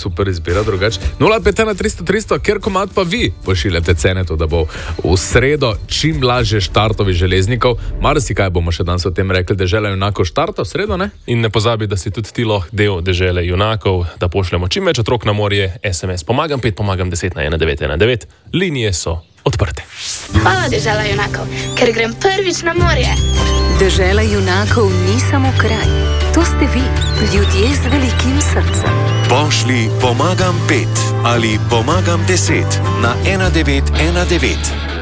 super izbira drugače. 051-300-300, ker komad pa vi pošiljate cene, to da bo v sredo čim lažje štartovi železnikov. Marsikaj bomo še danes o tem rekli, Dežela junakov štarta v sredo, ne? In ne pozabi, da si tudi ti lahko del Dežele junakov, da pošljemo čim več otrok na morje, SMS pomagam 5, pomagam 10 na 1919. Linije so odprte. Hvala, Dežela junakov, ker grem prvič na morje. Dežela junakov ni samo kraj, to ste vi, ljudje z velikim srcem. Pošlji pomagam 5 ali pomagam 10 na 1919.